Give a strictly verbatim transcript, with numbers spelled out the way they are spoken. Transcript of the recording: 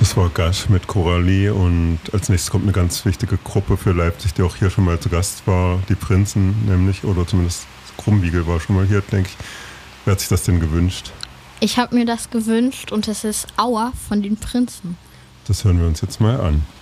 Das war Gasch mit Coralie und als nächstes kommt eine ganz wichtige Gruppe für Leipzig, die auch hier schon mal zu Gast war, die Prinzen nämlich, oder zumindest Krummbiegel war schon mal hier, denke ich. Wer hat sich das denn gewünscht? Ich habe mir das gewünscht und es ist Aua von den Prinzen. Das hören wir uns jetzt mal an.